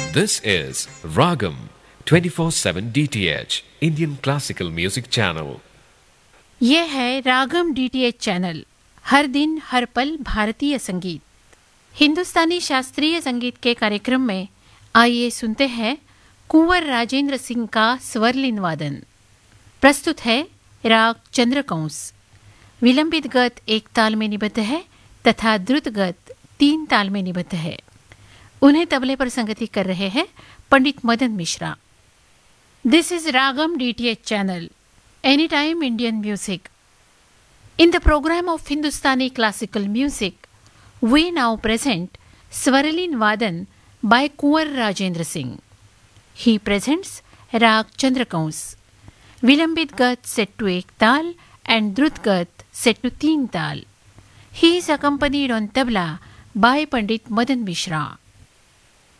This is Ragam 24/7 DTH Indian Classical Music Channel. ये है रागम DTH channel. हर दिन हर पल भारतीय संगीत, हिंदुस्तानी शास्त्रीय संगीत के कार्यक्रम में आइए सुनते हैं कुंवर राजेंद्र सिंह का स्वरलिन वादन। प्रस्तुत है राग चंद्रकंस। विलंबित गत एक ताल में निबद्ध है तथा द्रुत गत 3 ताल में निबद्ध है। उन्हें तबले पर संगति कर रहे हैं Pandit Madan Mishra. This is ragam DTH channel, any time Indian music. In the program of Hindustani classical music, we now present Swaralin Vadan by Kunwar Rajendra Singh. He presents Rag Chandrakans, Vilambit Gat set to ek tal and Drut Gat set to 3 tal. He is accompanied on tabla by Pandit Madan Mishra.